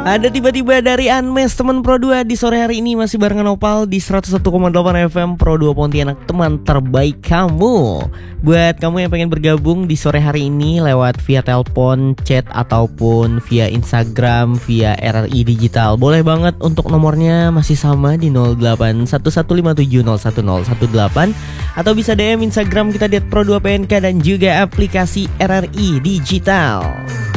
Ada tiba-tiba dari Unmesh, teman Pro 2 di sore hari ini masih barengan Opal di 101,8 FM Pro 2 Pontianak, teman terbaik kamu. Buat kamu yang pengen bergabung di sore hari ini lewat via telepon, chat, ataupun via Instagram, via RRI Digital, boleh banget. Untuk nomornya masih sama di 081157011018, atau bisa DM Instagram kita di @pro2pnk dan juga aplikasi RRI Digital.